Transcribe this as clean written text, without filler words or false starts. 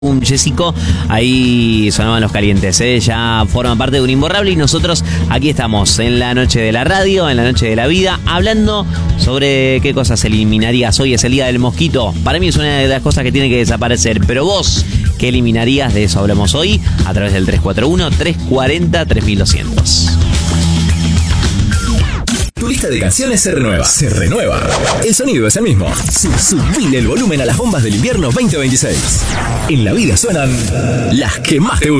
Un Jessico, ahí sonaban los calientes, ya forman parte de un imborrable y nosotros aquí estamos en la noche de la radio, en la noche de la vida, hablando sobre qué cosas eliminarías. Hoy es el día del mosquito, para mí es una de las cosas que tiene que desaparecer, pero vos, ¿qué eliminarías? De eso hablamos hoy a través del 341-340-3200. Tu lista de canciones se renueva. Se renueva. El sonido es el mismo. Subile el volumen a las bombas del invierno 2026. En la vida suenan las que más te gustan.